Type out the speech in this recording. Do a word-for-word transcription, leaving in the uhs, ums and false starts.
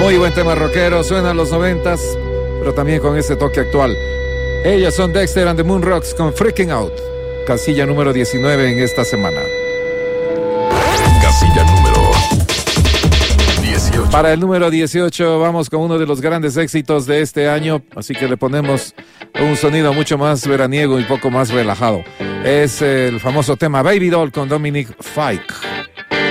Muy buen tema rockero, suena a los noventas, pero también con este toque actual. Ellos son Dexter and the Moonrocks con Freaking Out. Casilla número diecinueve en esta semana. Casilla número dieciocho. Para el número dieciocho vamos con uno de los grandes éxitos de este año, así que le ponemos un sonido mucho más veraniego y poco más relajado. Es el famoso tema Baby Doll con Dominic Fike.